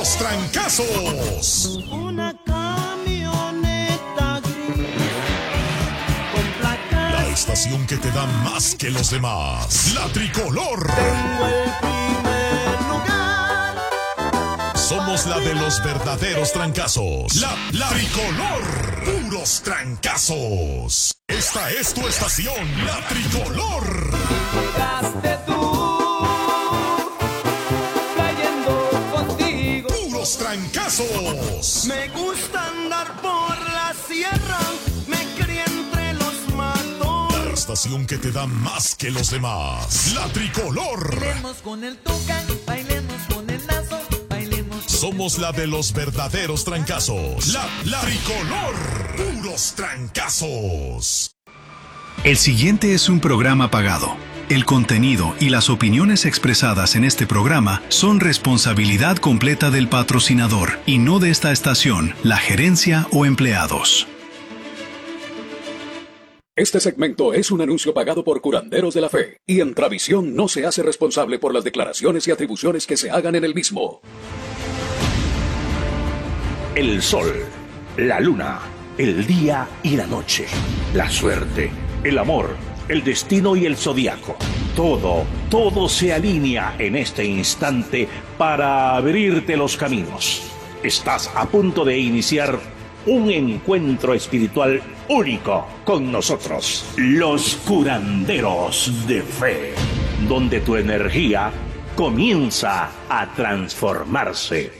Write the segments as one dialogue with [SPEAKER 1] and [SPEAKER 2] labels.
[SPEAKER 1] Puros trancazos.
[SPEAKER 2] Una camioneta gris con placas.
[SPEAKER 1] La estación que te da más que los demás. La Tricolor.
[SPEAKER 2] Tengo el primer lugar.
[SPEAKER 1] Somos la de los verdaderos trancazos. La Tricolor. Puros trancazos. Esta es tu estación, La Tricolor.
[SPEAKER 2] Llegaste tú, cayendo contigo.
[SPEAKER 1] Puros trancazos.
[SPEAKER 2] Me gusta andar por la sierra, me crié entre los matos.
[SPEAKER 1] La estación que te da más que los demás. La Tricolor.
[SPEAKER 2] Bailemos con el tucán, bailemos con el lazo, bailemos.
[SPEAKER 1] Somos la de los verdaderos trancazos. La Tricolor. Puros trancazos.
[SPEAKER 3] El siguiente es un programa pagado. El contenido y las opiniones expresadas en este programa son responsabilidad completa del patrocinador y no de esta estación, la gerencia o empleados.
[SPEAKER 4] Este segmento es un anuncio pagado por Curanderos de la Fe y Entravisión no se hace responsable por las declaraciones y atribuciones que se hagan en el mismo.
[SPEAKER 5] El sol, la luna, el día y la noche, la suerte, el amor, el destino y el zodiaco. Todo se alinea en este instante para abrirte los caminos. Estás a punto de iniciar un encuentro espiritual único con nosotros, los Curanderos de Fe, donde tu energía comienza a transformarse.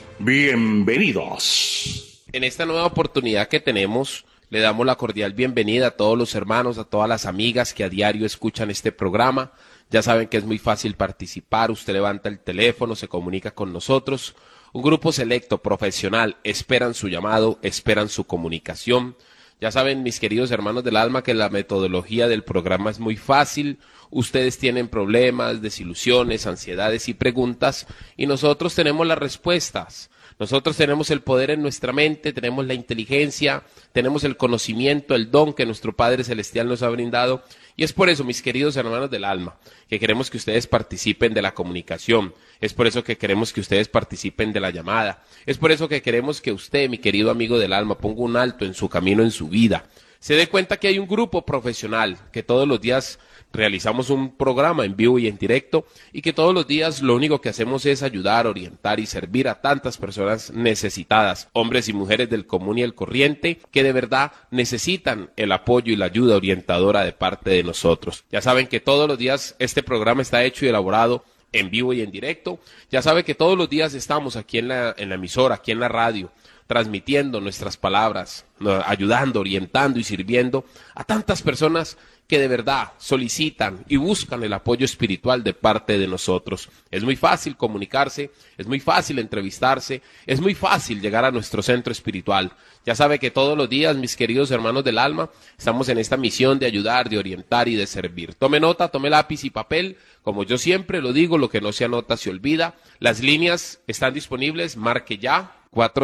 [SPEAKER 5] Bienvenidos.
[SPEAKER 6] En esta nueva oportunidad que tenemos, le damos la cordial bienvenida a todos los hermanos, a todas las amigas que a diario escuchan este programa. Ya saben que es muy fácil participar, usted levanta el teléfono, se comunica con nosotros. Un grupo selecto, profesional, esperan su llamado, esperan su comunicación. Ya saben, mis queridos hermanos del alma, que la metodología del programa es muy fácil. Ustedes tienen problemas, desilusiones, ansiedades y preguntas, y nosotros tenemos las respuestas. Nosotros tenemos el poder en nuestra mente, tenemos la inteligencia, tenemos el conocimiento, el don que nuestro Padre Celestial nos ha brindado. Y es por eso, mis queridos hermanos del alma, que queremos que ustedes participen de la comunicación. Es por eso que queremos que ustedes participen de la llamada. Es por eso que queremos que usted, mi querido amigo del alma, ponga un alto en su camino, en su vida. Se dé cuenta que hay un grupo profesional que todos los días realizamos un programa en vivo y en directo, y que todos los días lo único que hacemos es ayudar, orientar y servir a tantas personas necesitadas, hombres y mujeres del común y el corriente, que de verdad necesitan el apoyo y la ayuda orientadora de parte de nosotros. Ya saben que todos los días este programa está hecho y elaborado en vivo y en directo. Ya saben que todos los días estamos aquí en la emisora, aquí en la radio, transmitiendo nuestras palabras, ayudando, orientando y sirviendo a tantas personas que de verdad solicitan y buscan el apoyo espiritual de parte de nosotros. Es muy fácil comunicarse, es muy fácil entrevistarse, es muy fácil llegar a nuestro centro espiritual. Ya sabe que todos los días, mis queridos hermanos del alma, estamos en esta misión de ayudar, de orientar y de servir. Tome nota, tome lápiz y papel. Como yo siempre lo digo, lo que no se anota se olvida. Las líneas están disponibles, marque ya.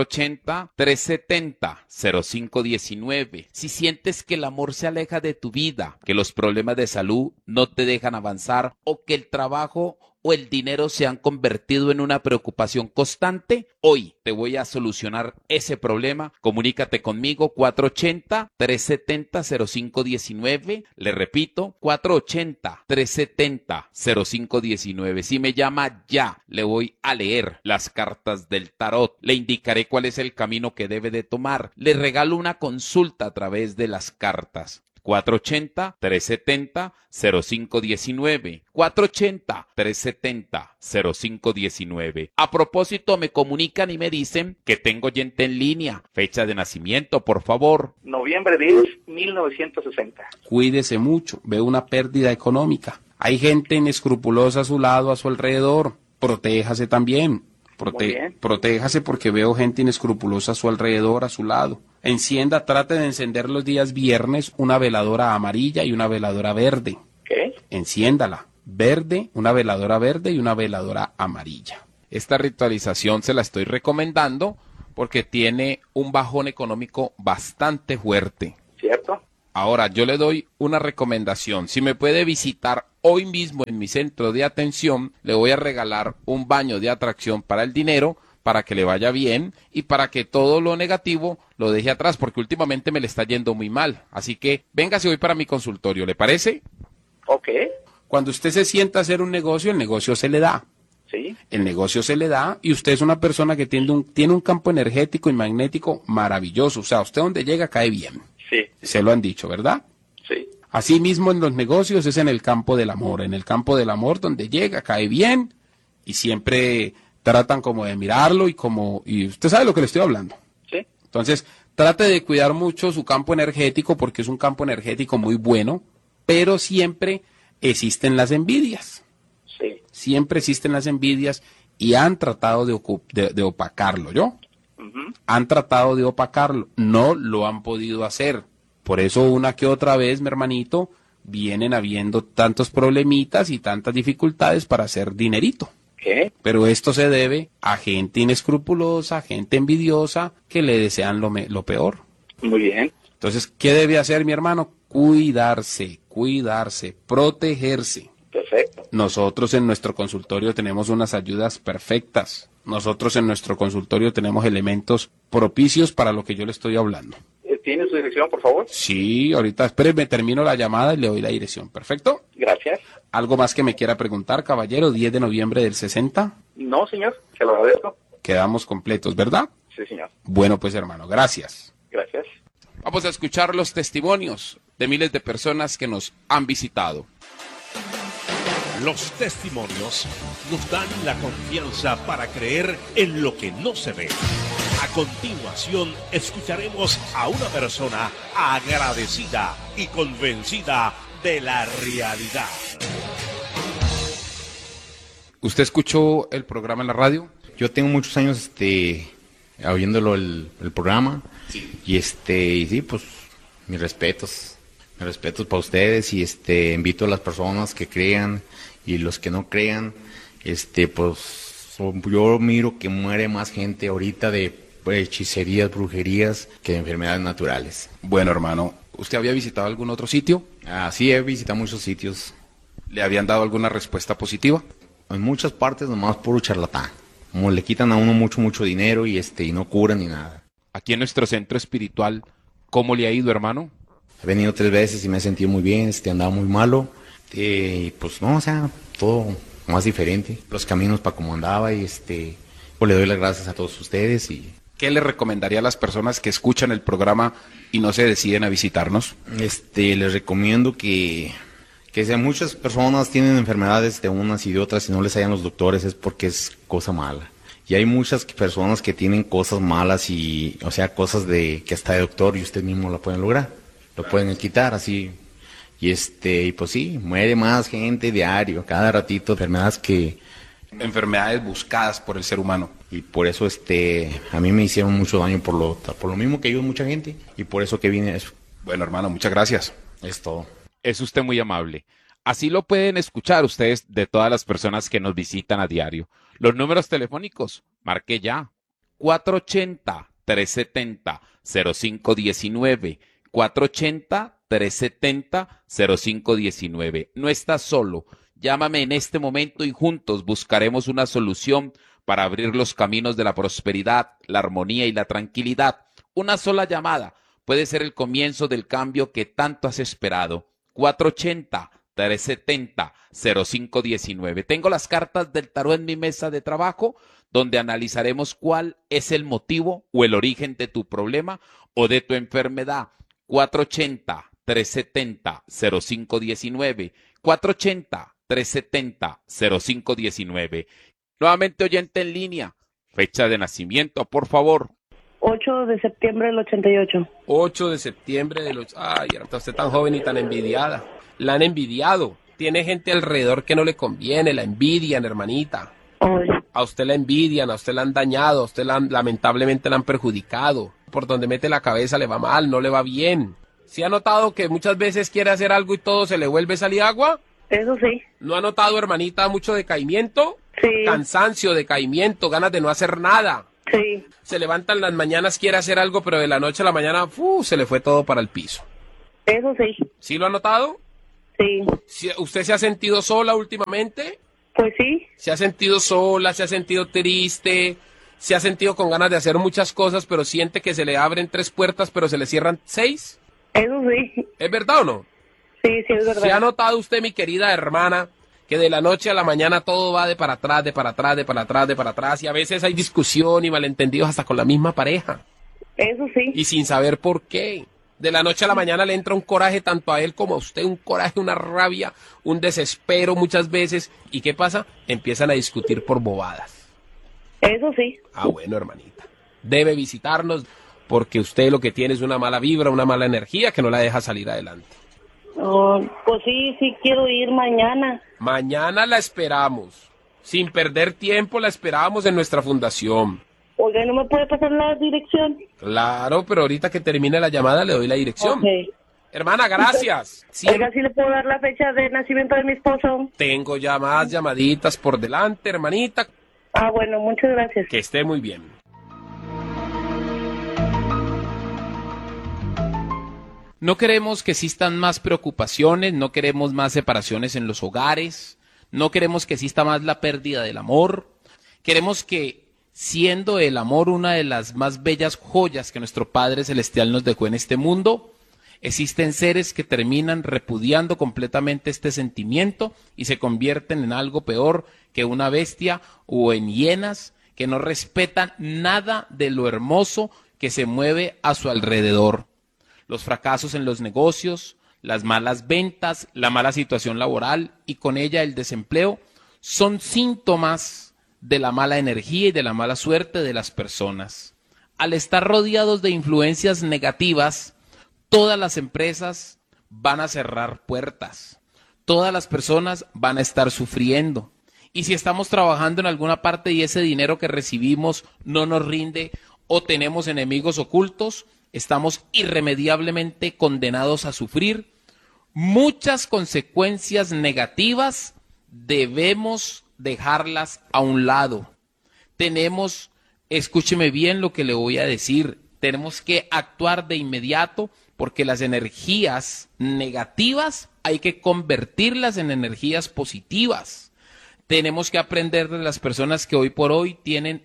[SPEAKER 6] 480-370-0519. Si sientes que el amor se aleja de tu vida, que los problemas de salud no te dejan avanzar, o que el trabajo o el dinero se han convertido en una preocupación constante, hoy te voy a solucionar ese problema. Comunícate conmigo, 480-370-0519. Le repito, 480-370-0519. Si me llama ya, le voy a leer las cartas del tarot. Le indicaré cuál es el camino que debe de tomar. Le regalo una consulta a través de las cartas. 480-370-0519. 480-370-0519. A propósito, me comunican y me dicen que tengo oyente en línea. Fecha de nacimiento, por favor.
[SPEAKER 7] Noviembre 10, 1960.
[SPEAKER 6] Cuídese mucho, veo una pérdida económica. Hay gente inescrupulosa a su lado, a su alrededor. Protéjase también. Protéjase porque veo gente inescrupulosa a su alrededor, a su lado. Encienda, trate de encender los días viernes una veladora amarilla y una veladora verde.
[SPEAKER 7] ¿Qué?
[SPEAKER 6] Enciéndala. Verde, una veladora verde y una veladora amarilla. Esta ritualización se la estoy recomendando porque tiene un bajón económico bastante fuerte.
[SPEAKER 7] ¿Cierto?
[SPEAKER 6] Ahora, yo le doy una recomendación. Si me puede visitar hoy mismo en mi centro de atención, le voy a regalar un baño de atracción para el dinero, para que le vaya bien y para que todo lo negativo lo deje atrás, porque últimamente me le está yendo muy mal. Así que véngase hoy para mi consultorio, ¿le parece?
[SPEAKER 7] Ok.
[SPEAKER 6] Cuando usted se sienta a hacer un negocio, el negocio se le da.
[SPEAKER 7] Sí.
[SPEAKER 6] El negocio se le da y usted es una persona que tiene un campo energético y magnético maravilloso. O sea, usted donde llega cae bien.
[SPEAKER 7] Sí.
[SPEAKER 6] Se lo han dicho, ¿verdad?
[SPEAKER 7] Sí.
[SPEAKER 6] Así mismo en los negocios es en el campo del amor. En el campo del amor donde llega cae bien y siempre tratan como de mirarlo y usted sabe lo que le estoy hablando.
[SPEAKER 7] Sí.
[SPEAKER 6] Entonces, trate de cuidar mucho su campo energético porque es un campo energético muy bueno, pero siempre existen las envidias.
[SPEAKER 7] Sí.
[SPEAKER 6] Siempre existen las envidias y han tratado de opacarlo, ¿yo?
[SPEAKER 7] Ujú.
[SPEAKER 6] Han tratado de opacarlo, no lo han podido hacer. Por eso una que otra vez, mi hermanito, vienen habiendo tantos problemitas y tantas dificultades para hacer dinerito.
[SPEAKER 7] ¿Qué?
[SPEAKER 6] Pero esto se debe a gente inescrupulosa, gente envidiosa, que le desean lo peor.
[SPEAKER 7] Muy bien.
[SPEAKER 6] Entonces, ¿qué debe hacer mi hermano? Cuidarse, protegerse.
[SPEAKER 7] Perfecto.
[SPEAKER 6] Nosotros en nuestro consultorio tenemos unas ayudas perfectas. Nosotros en nuestro consultorio tenemos elementos propicios para lo que yo le estoy hablando.
[SPEAKER 7] ¿Tiene su dirección, por favor?
[SPEAKER 6] Sí, ahorita, espéreme, termino la llamada y le doy la dirección. ¿Perfecto?
[SPEAKER 7] Gracias.
[SPEAKER 6] ¿Algo más que me quiera preguntar, caballero? 10 de noviembre del 60.
[SPEAKER 7] No, señor. Se lo agradezco.
[SPEAKER 6] Quedamos completos, ¿verdad?
[SPEAKER 7] Sí, señor.
[SPEAKER 6] Bueno, pues hermano, gracias.
[SPEAKER 7] Gracias.
[SPEAKER 6] Vamos a escuchar los testimonios de miles de personas que nos han visitado.
[SPEAKER 5] Los testimonios nos dan la confianza para creer en lo que no se ve. A continuación, escucharemos a una persona agradecida y convencida de la realidad.
[SPEAKER 6] ¿Usted escuchó el programa en la radio?
[SPEAKER 8] Yo tengo muchos años oyéndolo el programa.
[SPEAKER 6] Sí.
[SPEAKER 8] Y sí, pues mis respetos para ustedes y invito a las personas que crean y los que no crean, pues yo miro que muere más gente ahorita de hechicerías, brujerías que de enfermedades naturales.
[SPEAKER 6] Bueno, hermano, ¿usted había visitado algún otro sitio?
[SPEAKER 8] Sí, he visitado muchos sitios.
[SPEAKER 6] ¿Le habían dado alguna respuesta positiva?
[SPEAKER 8] En muchas partes nomás puro charlatán. Como le quitan a uno mucho dinero y no curan ni nada.
[SPEAKER 6] Aquí en nuestro centro espiritual, ¿cómo le ha ido, hermano?
[SPEAKER 8] He venido 3 veces y me he sentido muy bien, andaba muy malo. Pues no, o sea, todo más diferente. Los caminos para como andaba y pues le doy las gracias a todos ustedes y...
[SPEAKER 6] ¿Qué le recomendaría a las personas que escuchan el programa y no se deciden a visitarnos?
[SPEAKER 8] Les recomiendo que si muchas personas tienen enfermedades de unas y de otras y no les hallan los doctores es porque es cosa mala. Y hay muchas personas que tienen cosas malas y, o sea, cosas que hasta de doctor y usted mismo la pueden lograr. Lo pueden quitar así. Y pues sí, muere más gente diario, cada ratito,
[SPEAKER 6] Enfermedades buscadas por el ser humano.
[SPEAKER 8] Y por eso a mí me hicieron mucho daño por lo mismo que ayuda mucha gente y por eso que vine a eso.
[SPEAKER 6] Bueno, hermano, muchas gracias.
[SPEAKER 8] Es todo.
[SPEAKER 9] Es usted muy amable. Así lo pueden escuchar ustedes de todas las personas que nos visitan a diario. Los números telefónicos, marque ya. 480-370-0519. 480-370-0519. No estás solo. Llámame en este momento y juntos buscaremos una solución para abrir los caminos de la prosperidad, la armonía y la tranquilidad. Una sola llamada puede ser el comienzo del cambio que tanto has esperado. 480-370-0519. Tengo las cartas del tarot en mi mesa de trabajo, donde analizaremos cuál es el motivo o el origen de tu problema o de tu enfermedad. 480-370-0519. 480-370-0519. Nuevamente oyente en línea. Fecha de nacimiento, por favor.
[SPEAKER 10] 8 de septiembre del 88.
[SPEAKER 6] 8 de septiembre del... Ay, ahorita usted tan joven y tan envidiada. La han envidiado. Tiene gente alrededor que no le conviene, la envidian, hermanita.
[SPEAKER 10] Ay.
[SPEAKER 6] A usted la envidian, a usted la han dañado, a usted lamentablemente la han perjudicado. Por donde mete la cabeza le va mal, no le va bien. ¿Sí ha notado que muchas veces quiere hacer algo y todo se le vuelve salir agua?
[SPEAKER 10] Eso sí.
[SPEAKER 6] ¿No ha notado, hermanita, mucho decaimiento?
[SPEAKER 10] Sí.
[SPEAKER 6] Cansancio, decaimiento, ganas de no hacer nada.
[SPEAKER 10] Sí.
[SPEAKER 6] Se levanta en las mañanas, quiere hacer algo, pero de la noche a la mañana, se le fue todo para el piso.
[SPEAKER 10] Eso sí.
[SPEAKER 6] ¿Sí lo ha notado?
[SPEAKER 10] Sí.
[SPEAKER 6] ¿Usted se ha sentido sola últimamente?
[SPEAKER 10] Pues sí.
[SPEAKER 6] ¿Se ha sentido sola, se ha sentido triste, ¿Se ha sentido con ganas de hacer muchas cosas, pero siente que se le abren 3 puertas, pero se le cierran 6?
[SPEAKER 10] Eso sí.
[SPEAKER 6] ¿Es verdad o no?
[SPEAKER 10] Sí, es verdad.
[SPEAKER 6] ¿Se ha notado usted, mi querida hermana, que de la noche a la mañana todo va de para atrás, de para atrás, de para atrás, de para atrás, y a veces hay discusión y malentendidos hasta con la misma pareja?
[SPEAKER 10] Eso sí.
[SPEAKER 6] Y sin saber por qué. De la noche a la mañana le entra un coraje tanto a él como a usted, un coraje, una rabia, un desespero muchas veces. ¿Y qué pasa? Empiezan a discutir por bobadas.
[SPEAKER 10] Eso sí.
[SPEAKER 6] Ah, bueno, hermanita. Debe visitarnos porque usted lo que tiene es una mala vibra, una mala energía que no la deja salir adelante.
[SPEAKER 10] Oh, pues sí quiero ir mañana.
[SPEAKER 6] Mañana la esperamos. Sin perder tiempo la esperamos en nuestra fundación.
[SPEAKER 10] Oiga, ¿no me puede pasar la dirección?
[SPEAKER 6] Claro, pero ahorita que termine la llamada le doy la dirección.
[SPEAKER 10] Okay.
[SPEAKER 6] Hermana, gracias.
[SPEAKER 10] Oiga, ¿sí le puedo dar la fecha de nacimiento de mi esposo?
[SPEAKER 6] Tengo ya más llamaditas por delante, hermanita.
[SPEAKER 10] Ah, bueno, muchas gracias.
[SPEAKER 6] Que esté muy bien. No queremos que existan más preocupaciones, no queremos más separaciones en los hogares, no queremos que exista más la pérdida del amor. Queremos que, siendo el amor una de las más bellas joyas que nuestro Padre Celestial nos dejó en este mundo, existen seres que terminan repudiando completamente este sentimiento y se convierten en algo peor que una bestia o en hienas que no respetan nada de lo hermoso que se mueve a su alrededor. Los fracasos en los negocios, las malas ventas, la mala situación laboral y con ella el desempleo son síntomas de la mala energía y de la mala suerte de las personas. Al estar rodeados de influencias negativas, todas las empresas van a cerrar puertas, todas las personas van a estar sufriendo. Y si estamos trabajando en alguna parte y ese dinero que recibimos no nos rinde o tenemos enemigos ocultos, estamos irremediablemente condenados a sufrir muchas consecuencias negativas. Debemos dejarlas a un lado. Escúcheme bien lo que le voy a decir, tenemos que actuar de inmediato porque las energías negativas hay que convertirlas en energías positivas. Tenemos que aprender de las personas que hoy por hoy tienen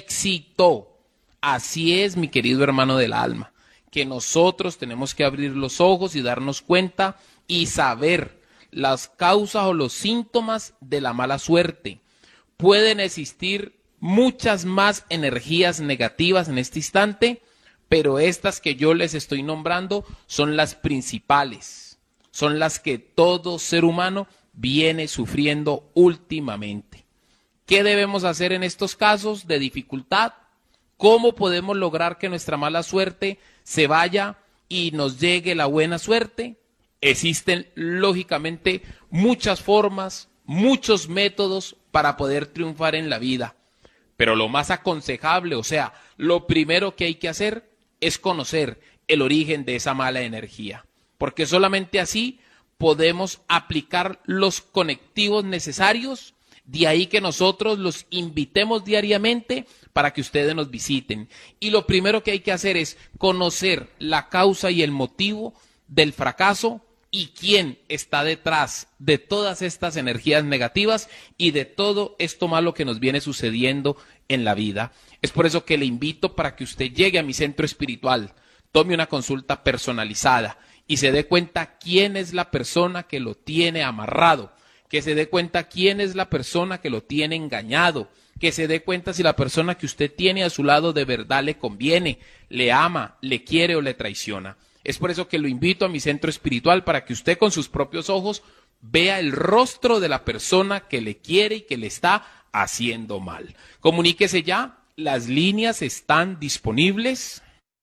[SPEAKER 6] éxito. Así es, mi querido hermano del alma, que nosotros tenemos que abrir los ojos y darnos cuenta y saber las causas o los síntomas de la mala suerte. Pueden existir muchas más energías negativas en este instante, pero estas que yo les estoy nombrando son las principales, son las que todo ser humano viene sufriendo últimamente. ¿Qué debemos hacer en estos casos de dificultad? ¿Cómo podemos lograr que nuestra mala suerte se vaya y nos llegue la buena suerte? Existen, lógicamente, muchas formas, muchos métodos para poder triunfar en la vida. Pero lo más aconsejable, o sea, lo primero que hay que hacer es conocer el origen de esa mala energía. Porque solamente así podemos aplicar los conectivos necesarios. De ahí que nosotros los invitemos diariamente para que ustedes nos visiten. Y lo primero que hay que hacer es conocer la causa y el motivo del fracaso y quién está detrás de todas estas energías negativas y de todo esto malo que nos viene sucediendo en la vida. Es por eso que le invito para que usted llegue a mi centro espiritual, tome una consulta personalizada y se dé cuenta quién es la persona que lo tiene amarrado, que se dé cuenta quién es la persona que lo tiene engañado, que se dé cuenta si la persona que usted tiene a su lado de verdad le conviene, le ama, le quiere o le traiciona. Es por eso que lo invito a mi centro espiritual para que usted con sus propios ojos vea el rostro de la persona que le quiere y que le está haciendo mal. Comuníquese ya, las líneas están disponibles.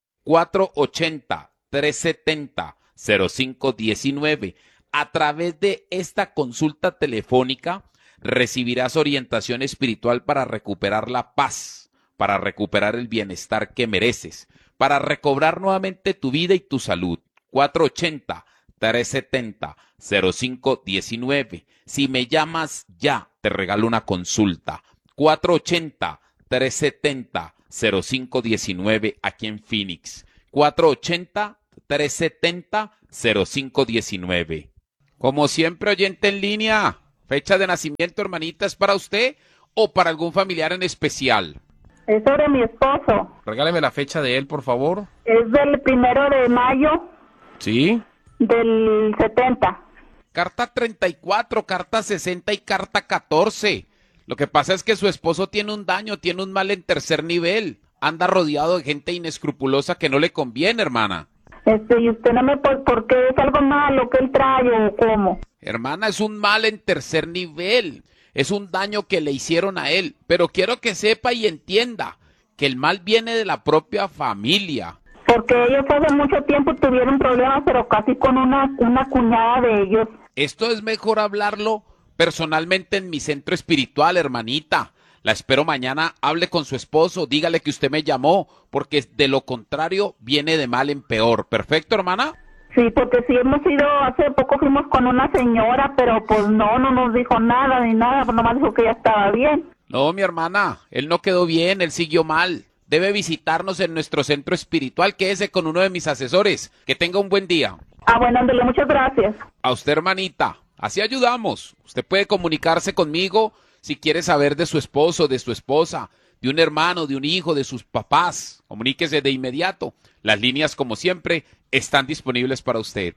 [SPEAKER 6] 480-370-0519. A través de esta consulta telefónica recibirás orientación espiritual para recuperar la paz, para recuperar el bienestar que mereces, para recobrar nuevamente tu vida y tu salud. 480-370-0519. Si me llamas ya, te regalo una consulta. 480-370-0519 aquí en Phoenix. 480-370-0519. Como siempre, oyente en línea, fecha de nacimiento, hermanita, ¿es para usted o para algún familiar en especial?
[SPEAKER 10] Es sobre mi esposo.
[SPEAKER 6] Regáleme la fecha de él, por favor.
[SPEAKER 10] Es del 1 de mayo
[SPEAKER 6] ¿Sí?
[SPEAKER 10] del 70.
[SPEAKER 9] Carta 34, carta 60 y carta 14. Lo que pasa es que su esposo tiene un daño, tiene un mal en tercer nivel. Anda rodeado de gente inescrupulosa que no le conviene, hermana.
[SPEAKER 10] Y usted no me... ¿Por qué es algo malo que él trae o cómo?
[SPEAKER 9] Hermana, es un mal en tercer nivel. Es un daño que le hicieron a él. Pero quiero que sepa y entienda que el mal viene de la propia familia.
[SPEAKER 10] Porque ellos hace mucho tiempo tuvieron problemas, pero casi con una cuñada de ellos.
[SPEAKER 9] Esto es mejor hablarlo personalmente en mi centro espiritual, hermanita. La espero mañana, hable con su esposo, dígale que usted me llamó, porque de lo contrario viene de mal en peor. ¿Perfecto, hermana?
[SPEAKER 10] Sí, porque sí hemos ido, hace poco fuimos con una señora, pero pues no nos dijo nada ni nada, pues nomás dijo que ya estaba bien.
[SPEAKER 9] No, mi hermana, él no quedó bien, él siguió mal. Debe visitarnos en nuestro centro espiritual, quédese con uno de mis asesores. Que tenga un buen día.
[SPEAKER 10] Bueno, ándale, muchas gracias.
[SPEAKER 9] A usted, hermanita, así ayudamos. Usted puede comunicarse conmigo si quiere saber de su esposo, de su esposa, de un hermano, de un hijo, de sus papás. Comuníquese de inmediato. Las líneas, como siempre, están disponibles para usted.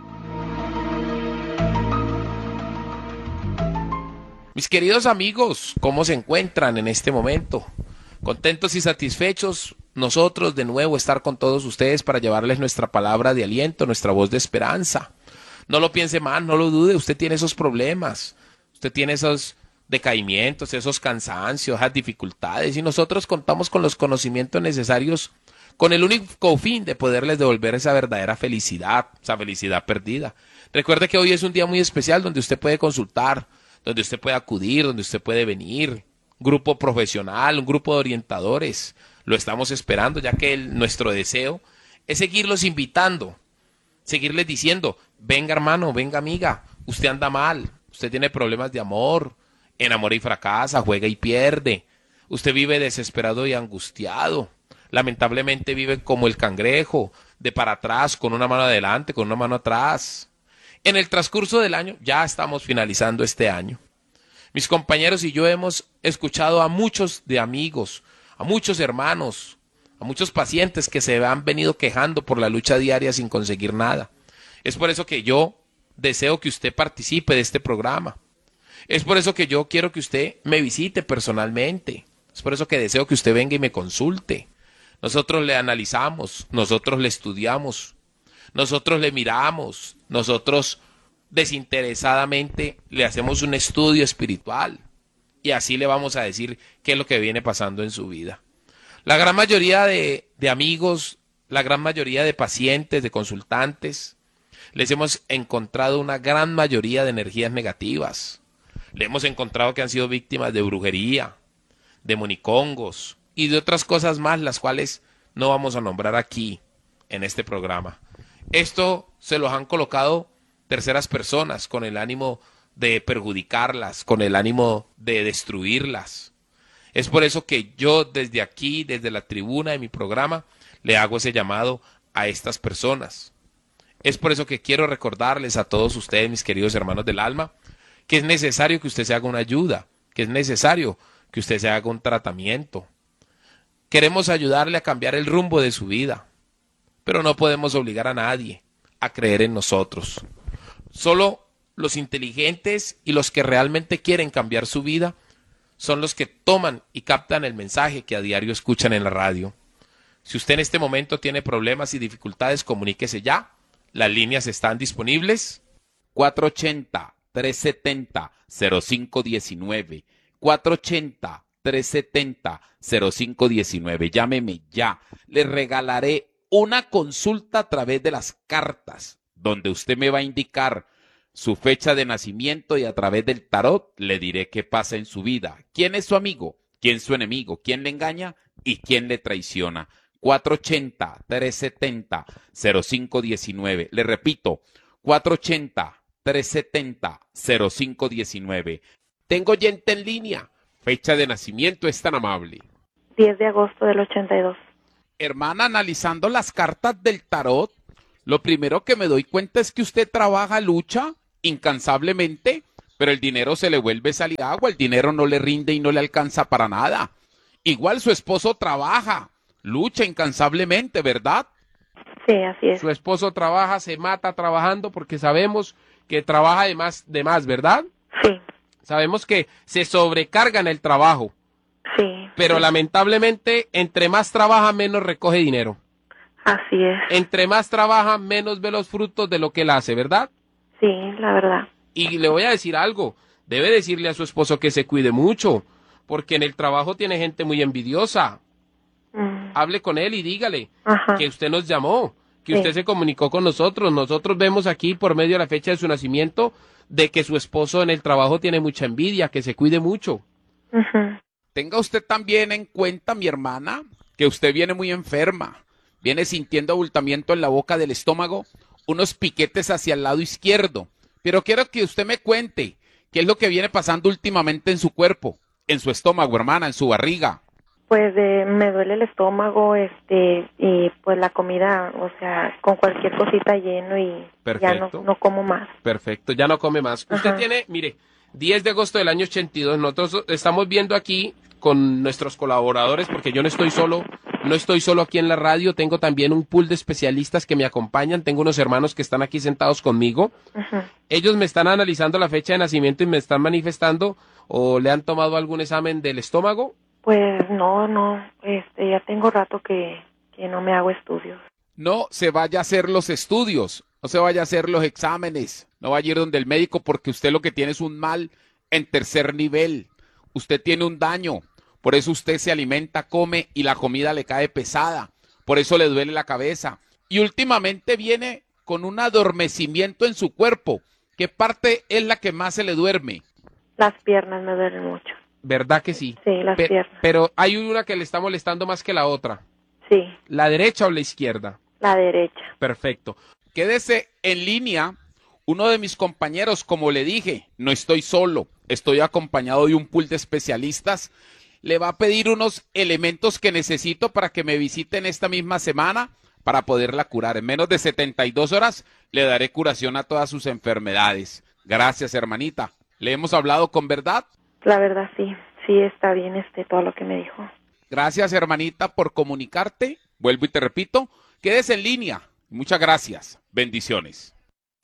[SPEAKER 6] Mis queridos amigos, ¿cómo se encuentran en este momento? Contentos y satisfechos, nosotros de nuevo estar con todos ustedes para llevarles nuestra palabra de aliento, nuestra voz de esperanza. No lo piense más, no lo dude, usted tiene esos problemas, usted tiene esos decaimientos, esos cansancios, esas dificultades, y nosotros contamos con los conocimientos necesarios con el único fin de poderles devolver esa verdadera felicidad, esa felicidad perdida. Recuerde que hoy es un día muy especial donde usted puede consultar, donde usted puede acudir, donde usted puede venir. Grupo profesional, un grupo de orientadores, lo estamos esperando, ya que nuestro deseo es seguirlos invitando, seguirles diciendo, venga hermano, venga amiga, usted anda mal, usted tiene problemas de amor, enamora y fracasa, juega y pierde, usted vive desesperado y angustiado, lamentablemente vive como el cangrejo, de para atrás, con una mano adelante, con una mano atrás. En el transcurso del año, ya estamos finalizando este año. Mis compañeros y yo hemos escuchado a muchos de amigos, a muchos hermanos, a muchos pacientes que se han venido quejando por la lucha diaria sin conseguir nada. Es por eso que yo deseo que usted participe de este programa. Es por eso que yo quiero que usted me visite personalmente. Es por eso que deseo que usted venga y me consulte. Nosotros le analizamos, nosotros le estudiamos, nosotros le miramos, nosotros desinteresadamente le hacemos un estudio espiritual y así le vamos a decir qué es lo que viene pasando en su vida. La gran mayoría de amigos, la gran mayoría de pacientes, de consultantes, les hemos encontrado una gran mayoría de energías negativas. Le hemos encontrado que han sido víctimas de brujería, de monicongos y de otras cosas más, las cuales no vamos a nombrar aquí en este programa. Esto se los han colocado terceras personas con el ánimo de perjudicarlas, con el ánimo de destruirlas. Es por eso que yo desde aquí, desde la tribuna de mi programa, le hago ese llamado a estas personas. Es por eso que quiero recordarles a todos ustedes, mis queridos hermanos del alma, que es necesario que usted se haga una ayuda, que es necesario que usted se haga un tratamiento. Queremos ayudarle a cambiar el rumbo de su vida, pero no podemos obligar a nadie a creer en nosotros. Solo los inteligentes y los que realmente quieren cambiar su vida son los que toman y captan el mensaje que a diario escuchan en la radio. Si usted en este momento tiene problemas y dificultades, comuníquese ya. Las líneas están disponibles.
[SPEAKER 9] 480-370-0519. 480-370-0519. Llámeme ya. Le regalaré una consulta a través de las cartas, donde usted me va a indicar su fecha de nacimiento y a través del tarot le diré qué pasa en su vida. ¿Quién es su amigo? ¿Quién es su enemigo? ¿Quién le engaña? ¿Y quién le traiciona? 480-370-0519. Le repito, 480-370-0519. Tengo oyente en línea. Fecha de nacimiento es tan amable.
[SPEAKER 10] 10 de agosto del 82.
[SPEAKER 9] Hermana, analizando las cartas del tarot, lo primero que me doy cuenta es que usted trabaja, lucha incansablemente, pero el dinero se le vuelve salir agua, el dinero no le rinde y no le alcanza para nada. Igual su esposo trabaja, lucha incansablemente, ¿verdad?
[SPEAKER 11] Sí, así es.
[SPEAKER 6] Su esposo trabaja, se mata trabajando porque sabemos que trabaja de más, ¿verdad?
[SPEAKER 11] Sí.
[SPEAKER 6] Sabemos que se sobrecarga en el trabajo.
[SPEAKER 11] Sí.
[SPEAKER 6] Pero
[SPEAKER 11] sí.
[SPEAKER 6] lamentablemente, entre más trabaja, menos recoge dinero.
[SPEAKER 11] Así es.
[SPEAKER 6] Entre más trabaja, menos ve los frutos de lo que él hace, ¿verdad?
[SPEAKER 11] Sí, la verdad.
[SPEAKER 6] Y le voy a decir algo, debe decirle a su esposo que se cuide mucho, porque en el trabajo tiene gente muy envidiosa. Hable con él y dígale que usted nos llamó, que usted se comunicó con nosotros. Nosotros vemos aquí por medio de la fecha de su nacimiento de que su esposo en el trabajo tiene mucha envidia, que se cuide mucho.
[SPEAKER 9] Tenga usted también en cuenta, mi hermana, que usted viene muy enferma. Viene sintiendo abultamiento en la boca del estómago, unos piquetes hacia el lado izquierdo. Pero quiero que usted me cuente qué es lo que viene pasando últimamente en su cuerpo, en su estómago, hermana, en su barriga.
[SPEAKER 11] Pues me duele el estómago, y pues la comida, o sea, con cualquier cosita lleno y
[SPEAKER 6] Perfecto.
[SPEAKER 11] ya no como más.
[SPEAKER 6] Perfecto, ya no come más. Usted tiene, mire, 10 de agosto del año 82, nosotros estamos viendo aquí con nuestros colaboradores, porque yo no estoy solo aquí en la radio, tengo también un pool de especialistas que me acompañan, tengo unos hermanos que están aquí sentados conmigo. Ellos me están analizando la fecha de nacimiento y me están manifestando, o le han tomado algún examen del estómago.
[SPEAKER 11] Pues no, ya tengo rato que no me hago estudios.
[SPEAKER 9] No se vaya a hacer los estudios, no se vaya a hacer los exámenes, no vaya a ir donde el médico porque usted lo que tiene es un mal en tercer nivel. Usted tiene un daño, por eso usted se alimenta, come y la comida le cae pesada, por eso le duele la cabeza. Y últimamente viene con un adormecimiento en su cuerpo. ¿Qué parte es la que más se le duerme?
[SPEAKER 11] Las piernas me duelen mucho.
[SPEAKER 6] ¿Verdad que sí?
[SPEAKER 11] Sí, las piernas.
[SPEAKER 6] Pero hay una que le está molestando más que la otra.
[SPEAKER 11] Sí.
[SPEAKER 6] ¿La derecha o la izquierda?
[SPEAKER 11] La derecha.
[SPEAKER 6] Perfecto.
[SPEAKER 9] Quédese en línea. Uno de mis compañeros, como le dije, no estoy solo, estoy acompañado de un pool de especialistas. Le va a pedir unos elementos que necesito para que me visiten esta misma semana para poderla curar. En menos de 72 horas le daré curación a todas sus enfermedades. Gracias, hermanita. ¿Le hemos hablado con verdad?
[SPEAKER 11] La verdad sí está bien todo lo que me dijo.
[SPEAKER 9] Gracias, hermanita, por comunicarte. Vuelvo y te repito, quédese en línea. Muchas gracias. Bendiciones.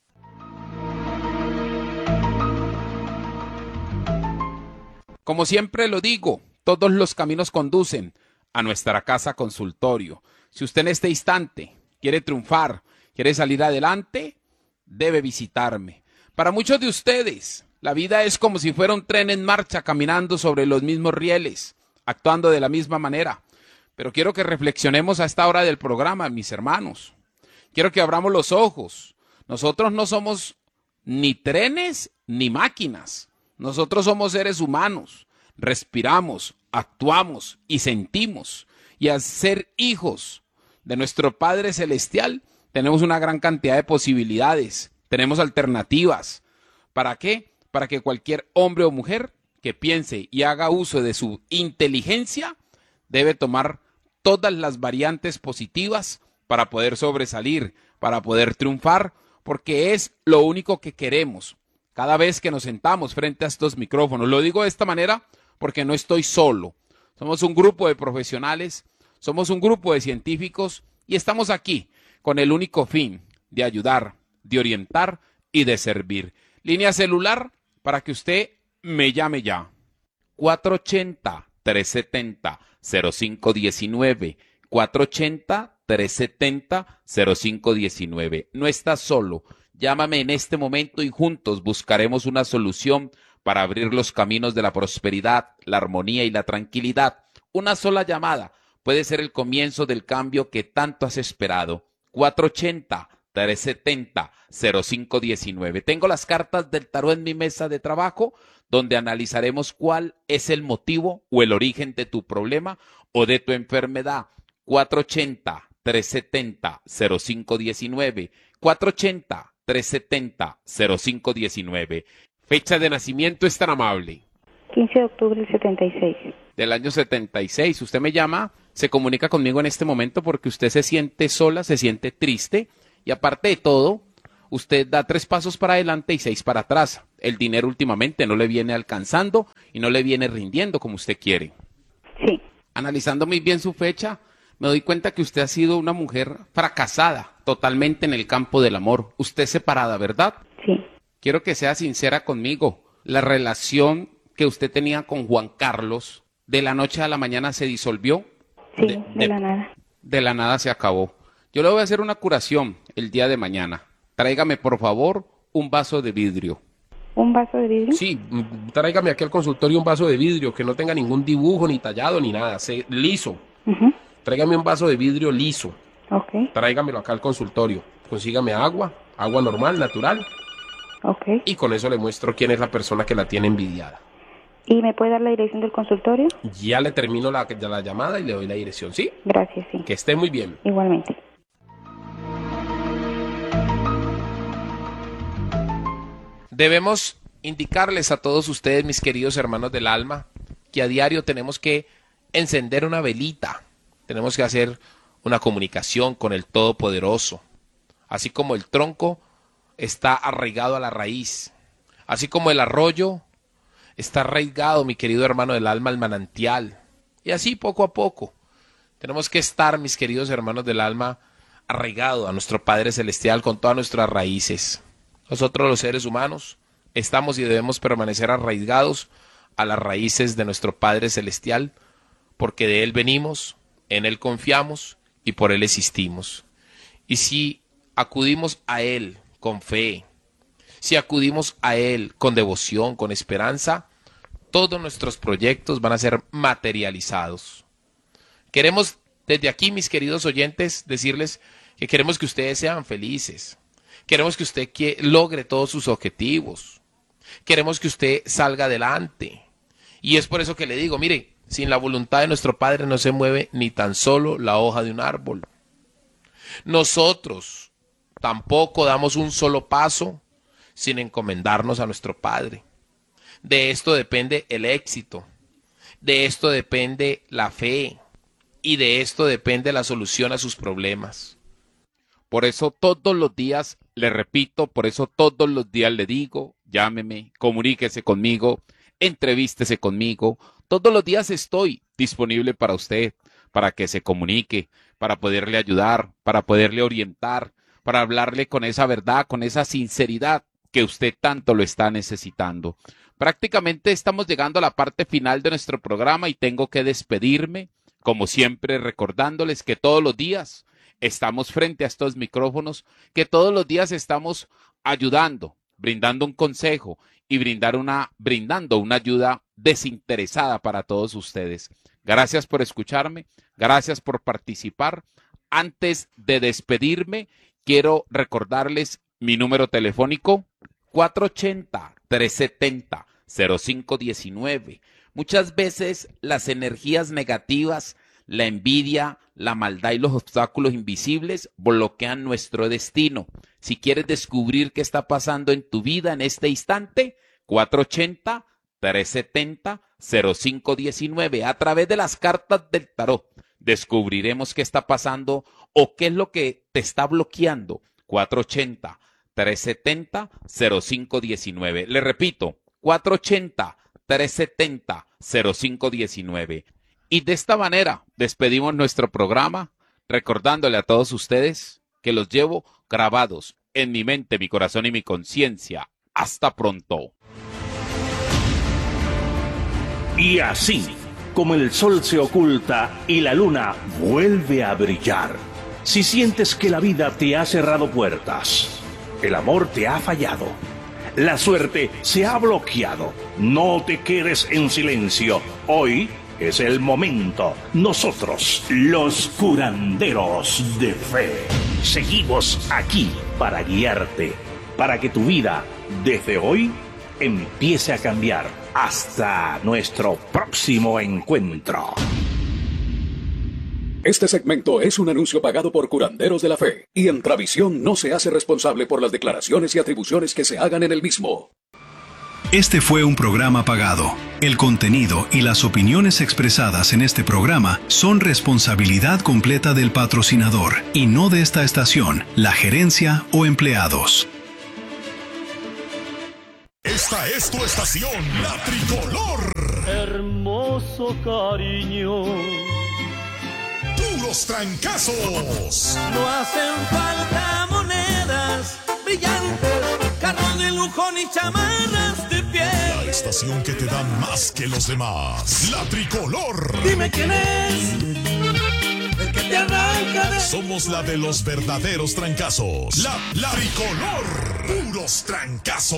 [SPEAKER 9] Como siempre lo digo, todos los caminos conducen a nuestra casa consultorio. Si usted en este instante quiere triunfar, quiere salir adelante, debe visitarme. Para muchos de ustedes, la vida es como si fuera un tren en marcha caminando sobre los mismos rieles, actuando de la misma manera. Pero quiero que reflexionemos a esta hora del programa, mis hermanos. Quiero que abramos los ojos. Nosotros no somos ni trenes ni máquinas. Nosotros somos seres humanos. Respiramos, actuamos y sentimos. Y al ser hijos de nuestro Padre Celestial, tenemos una gran cantidad de posibilidades. Tenemos alternativas. ¿Para qué? Para que cualquier hombre o mujer que piense y haga uso de su inteligencia debe tomar todas las variantes positivas para poder sobresalir, para poder triunfar, porque es lo único que queremos cada vez que nos sentamos frente a estos micrófonos. Lo digo de esta manera porque no estoy solo. Somos un grupo de profesionales, somos un grupo de científicos y estamos aquí con el único fin de ayudar, de orientar y de servir. Línea celular para que usted me llame ya. 480-370-0519. 480-370-0519. No estás solo. Llámame en este momento y juntos buscaremos una solución para abrir los caminos de la prosperidad, la armonía y la tranquilidad. Una sola llamada puede ser el comienzo del cambio que tanto has esperado. 480-370-0519. Tengo las cartas del tarot en mi mesa de trabajo, donde analizaremos cuál es el motivo o el origen de tu problema o de tu enfermedad. 480-370-0519. 480-370-0519. Fecha de nacimiento es tan amable.
[SPEAKER 11] 15 de octubre del 76.
[SPEAKER 9] Del año 76. Usted me llama, se comunica conmigo en este momento porque usted se siente sola, se siente triste y aparte de todo, usted da 3 pasos para adelante y 6 para atrás. El dinero últimamente no le viene alcanzando y no le viene rindiendo como usted quiere.
[SPEAKER 11] Sí.
[SPEAKER 9] analizando muy bien su fecha, me doy cuenta que usted ha sido una mujer fracasada totalmente en el campo del amor. Usted es separada, ¿verdad?
[SPEAKER 11] Sí.
[SPEAKER 9] Quiero que sea sincera conmigo. La relación que usted tenía con Juan Carlos, de la noche a la mañana se disolvió.
[SPEAKER 11] Sí, de la nada.
[SPEAKER 9] De la nada se acabó. Yo le voy a hacer una curación el día de mañana. Tráigame, por favor, un vaso de vidrio.
[SPEAKER 11] ¿Un vaso de vidrio?
[SPEAKER 6] Sí, tráigame aquí al consultorio un vaso de vidrio que no tenga ningún dibujo, ni tallado, ni nada, liso. Tráigame un vaso de vidrio liso.
[SPEAKER 11] Ok.
[SPEAKER 6] Tráigamelo acá al consultorio. Consígame agua normal, natural.
[SPEAKER 11] Ok.
[SPEAKER 6] Y con eso le muestro quién es la persona que la tiene envidiada.
[SPEAKER 11] ¿Y me puede dar la dirección del consultorio?
[SPEAKER 6] Ya le termino la llamada y le doy la dirección, ¿sí?
[SPEAKER 11] Gracias, sí.
[SPEAKER 6] Que esté muy bien.
[SPEAKER 11] Igualmente.
[SPEAKER 6] Debemos indicarles a todos ustedes, mis queridos hermanos del alma, que a diario tenemos que encender una velita. Tenemos que hacer una comunicación con el Todopoderoso. Así como el tronco está arraigado a la raíz. Así como el arroyo está arraigado, mi querido hermano del alma, al manantial. Y así poco a poco. Tenemos que estar, mis queridos hermanos del alma, arraigados a nuestro Padre Celestial con todas nuestras raíces. Nosotros los seres humanos estamos y debemos permanecer arraigados a las raíces de nuestro Padre Celestial, porque de Él venimos, en Él confiamos y por Él existimos. Y si acudimos a Él con fe, si acudimos a Él con devoción, con esperanza, todos nuestros proyectos van a ser materializados. Queremos desde aquí, mis queridos oyentes, decirles que queremos que ustedes sean felices. Queremos que usted logre todos sus objetivos. Queremos que usted salga adelante. Y es por eso que le digo, mire, sin la voluntad de nuestro Padre no se mueve ni tan solo la hoja de un árbol. Nosotros tampoco damos un solo paso sin encomendarnos a nuestro Padre. De esto depende el éxito. De esto depende la fe. Y de esto depende la solución a sus problemas. Por eso todos los días le repito, por eso todos los días le digo, llámeme, comuníquese conmigo, entrevístese conmigo. Todos los días estoy disponible para usted, para que se comunique, para poderle ayudar, para poderle orientar, para hablarle con esa verdad, con esa sinceridad que usted tanto lo está necesitando. Prácticamente estamos llegando a la parte final de nuestro programa y tengo que despedirme, como siempre recordándoles que todos los días estamos frente a estos micrófonos, que todos los días estamos ayudando, brindando un consejo y brindando una ayuda desinteresada para todos ustedes. Gracias por escucharme, gracias por participar. Antes de despedirme, quiero recordarles mi número telefónico, 480-370-0519. Muchas veces las energías negativas, la envidia, la maldad y los obstáculos invisibles bloquean nuestro destino. Si quieres descubrir qué está pasando en tu vida en este instante, 480-370-0519. A través de las cartas del tarot descubriremos qué está pasando o qué es lo que te está bloqueando. 480-370-0519. Le repito, 480-370-0519. Y de esta manera despedimos nuestro programa, recordándole a todos ustedes que los llevo grabados en mi mente, mi corazón y mi conciencia. Hasta pronto.
[SPEAKER 5] Y así, como el sol se oculta y la luna vuelve a brillar, si sientes que la vida te ha cerrado puertas, el amor te ha fallado, la suerte se ha bloqueado, no te quedes en silencio. Hoy es el momento. Nosotros, los curanderos de fe, seguimos aquí para guiarte, para que tu vida, desde hoy, empiece a cambiar. Hasta nuestro próximo encuentro.
[SPEAKER 4] Este segmento es un anuncio pagado por Curanderos de la Fe, y Entravisión no se hace responsable por las declaraciones y atribuciones que se hagan en el mismo.
[SPEAKER 3] Este fue un programa pagado. El contenido y las opiniones expresadas en este programa son responsabilidad completa del patrocinador y no de esta estación, la gerencia o empleados.
[SPEAKER 1] Esta es tu estación, La Tricolor.
[SPEAKER 2] Hermoso cariño.
[SPEAKER 1] Puros trancazos.
[SPEAKER 2] No hacen falta monedas brillantes, carros de lujo ni chamarras de piel.
[SPEAKER 1] La estación que te da más que los demás. La Tricolor.
[SPEAKER 2] Dime quién es el que te arranca de...
[SPEAKER 1] Somos la de los verdaderos trancazos. La Tricolor. Puros trancazos.